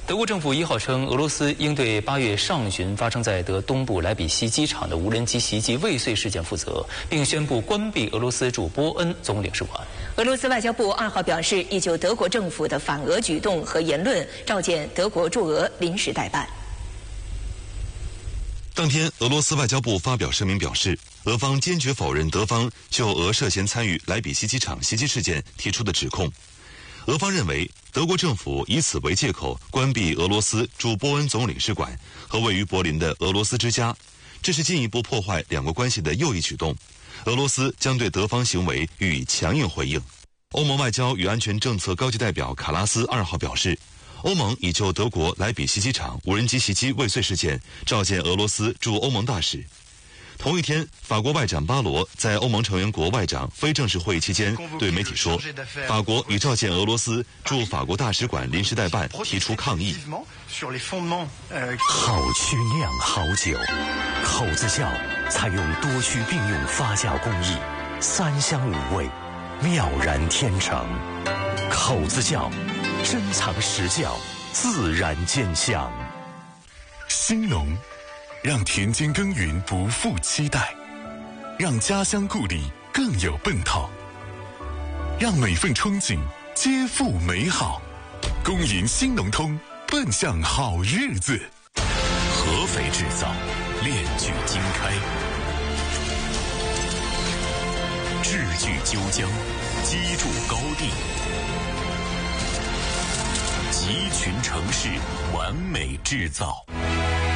德国政府1号称，俄罗斯应对8月上旬发生在德东部莱比锡机场的无人机袭击未遂事件负责，并宣布关闭俄罗斯驻波恩总领事馆。 俄罗斯外交部2号表示，已就德国政府的反俄举动和言论召见德国驻俄临时代办。 当天，俄罗斯外交部发表声明表示，俄方坚决否认德方就俄涉嫌参与莱比锡机场袭击事件提出的指控。俄方认为，德国政府以此为借口关闭俄罗斯驻波恩总领事馆和位于柏林的俄罗斯之家，这是进一步破坏两国关系的又一举动。俄罗斯将对德方行为予以强硬回应。欧盟外交与安全政策高级代表卡拉斯2号表示，欧盟已就德国莱比锡机场无人机袭击未遂事件召见俄罗斯驻欧盟大使。同一天，法国外长巴罗在欧盟成员国外长非正式会议期间对媒体说，法国已召见俄罗斯驻法国大使馆临时代办提出抗议。 好曲酿好酒，口子窖采用多区并用发酵工艺，3香5味，妙然天成。口子窖珍藏实窖，自然见香。 兴农让田间耕耘不负期待，让家乡故里更有奔头，让每份憧憬皆付美好。恭迎新农通，奔向好日子。 合肥制造，炼具精开，制具究疆，机筑高地，集群城市完美制造。